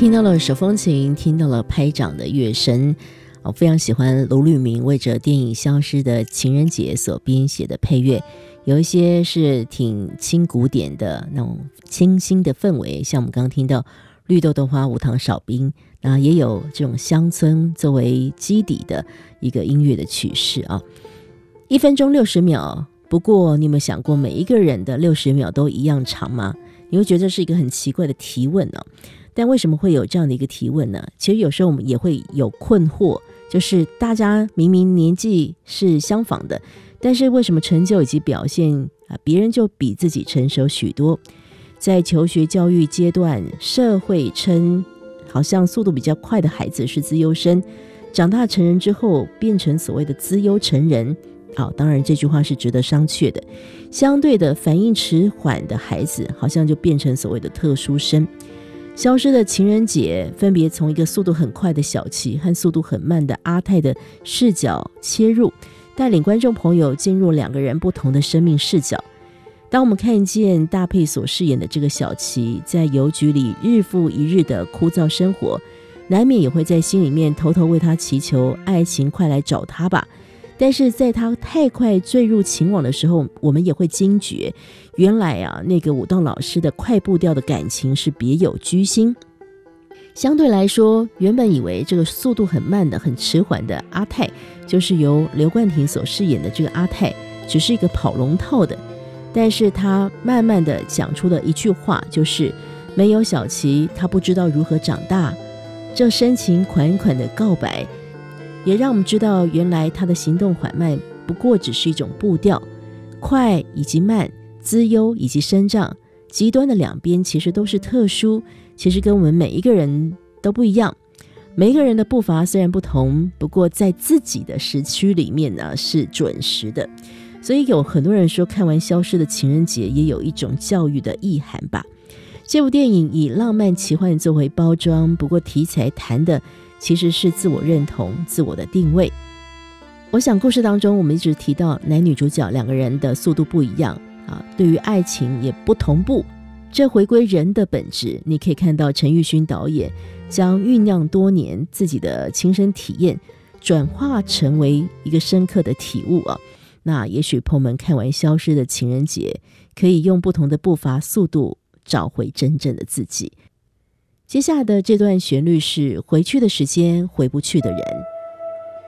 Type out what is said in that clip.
听到了手风琴，听到了拍掌的乐声，我非常喜欢卢律明为着电影《消失的情人节》所编写的配乐，有一些是挺轻古典的那种清新的氛围，像我们刚刚听到绿豆豆花无糖少冰，那也有这种乡村作为基底的一个音乐的曲式啊。1分钟60秒，不过你有没有想过每一个人的60秒都一样长吗？你会觉得这是一个很奇怪的提问呢？但为什么会有这样的一个提问呢？其实有时候我们也会有困惑，就是大家明明年纪是相仿的，但是为什么成就以及表现别人就比自己成熟许多？在求学教育阶段，社会称好像速度比较快的孩子是资优生，长大成人之后变成所谓的资优成人。当然这句话是值得商榷的。相对的，反应迟缓的孩子好像就变成所谓的特殊生。消失的情人节分别从一个速度很快的小琪和速度很慢的阿泰的视角切入，带领观众朋友进入两个人不同的生命视角。当我们看见大佩所饰演的这个小琪在邮局里日复一日的枯燥生活，难免也会在心里面偷偷为他祈求爱情快来找他吧。但是在他太快坠入情网的时候，我们也会惊觉，原来那个舞蹈老师的快步调的感情是别有居心。相对来说，原本以为这个速度很慢的很迟缓的阿泰，就是由刘冠廷所饰演的这个阿泰，只是一个跑龙套的。但是他慢慢的讲出了一句话，就是没有小琪他不知道如何长大。这深情款款的告白也让我们知道，原来他的行动缓慢不过只是一种步调，快以及慢，资优以及生长，极端的两边其实都是特殊，其实跟我们每一个人都不一样。每一个人的步伐虽然不同，不过在自己的时区里面呢是准时的。所以有很多人说，看完《消失的情人节》也有一种教育的意涵吧。这部电影以浪漫奇幻作为包装，不过题材谈的其实是自我认同、自我的定位。我想故事当中我们一直提到男女主角两个人的速度不一样对于爱情也不同步，这回归人的本质。你可以看到陈玉勋导演将酝酿多年自己的亲身体验转化成为一个深刻的体悟那也许朋友们看完《消失的情人节》，可以用不同的步伐速度找回真正的自己。接下来的这段旋律是回去的时间，回不去的人。